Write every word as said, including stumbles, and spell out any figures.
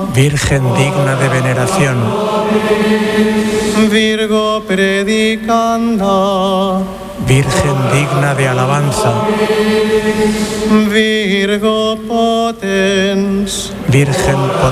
Virgen digna de veneración. Virgo predicanda. Virgen digna de alabanza. Virgo potens. Virgen potente.